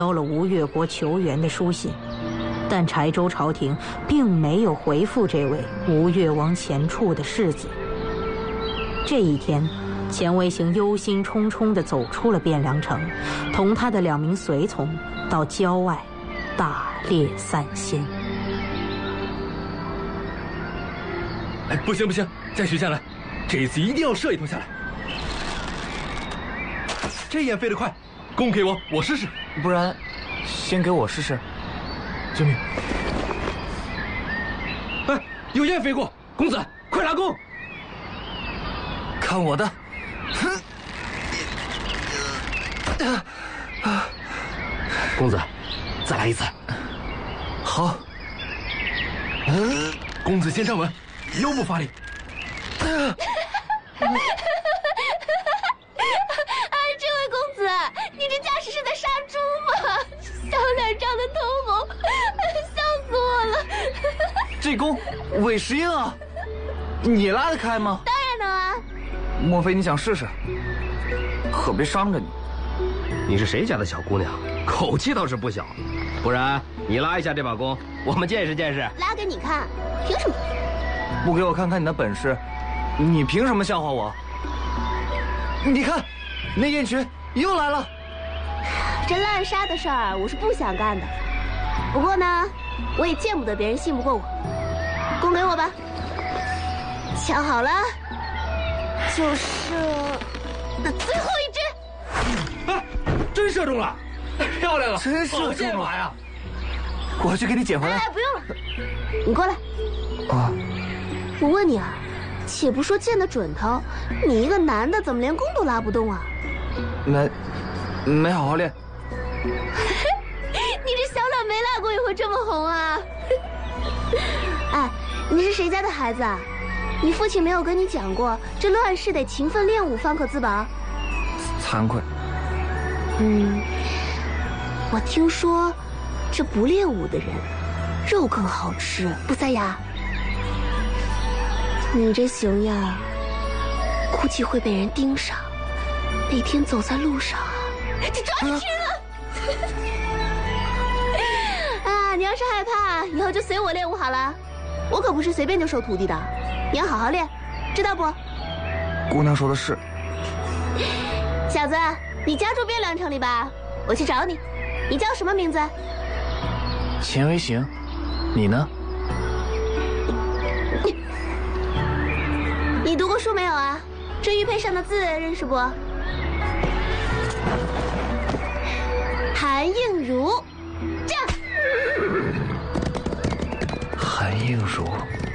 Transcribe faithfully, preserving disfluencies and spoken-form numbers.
交了吴越国求援的书信，但柴州朝廷并没有回复这位吴越王钱处的世子。这一天，钱维行忧心忡忡地走出了汴梁城，同他的两名随从到郊外打猎散心。 哎，不行不行，再许下来，这一次一定要射一头下来。这雁飞得快，弓给我，我试试。 不然，先给我试试。 救命！哎，有雁飞过，公子，快拉弓！ 看我的！ 公子，再来一次。 好。 嗯，公子先站稳，腰部发力。 啊，这位公子，你这架势是在杀猪吗？小脸涨得通红，笑死我了。 这弓尾石硬啊，你拉得开吗？ 当然能啊。 莫非你想试试？可别伤着你。 你是谁家的小姑娘？口气倒是不小。不然你拉一下这把弓，我们见识见识。 拉给你看，凭什么？ 不给我看看你的本事，你凭什么笑话我？你看，那雁群又来了。 这滥杀的事儿我是不想干的，不过呢，我也见不得别人信不过我。弓给我吧，瞧好了，就是那最后一只。 哎，真射中了，漂亮了， 真射中了好箭法呀！ 我去给你捡回来。 哎，不用了，你过来。 啊， 我问你啊，且不说箭的准头，你一个男的怎么连弓都拉不动啊？ 没，没好好练。 你这小脸没拉过也会这么红啊？哎，你是谁家的孩子啊？你父亲没有跟你讲过，这乱世得勤奋练武方可自保？ 惭愧。 嗯，我听说，这不练武的人，肉更好吃，不塞牙。你这熊样，估计会被人盯上。那天走在路上啊，就抓你吃了。啊，你要是害怕，以后就随我练武好了。我可不是随便就收徒弟的，你要好好练，知道不？ 姑娘说的是。 小子，你家住汴梁城里吧？我去找你。你叫什么名字？ 钱维行。你呢？ 你你读过书没有啊？这玉佩上的字认识不？韩映茹，这样。 韩映茹。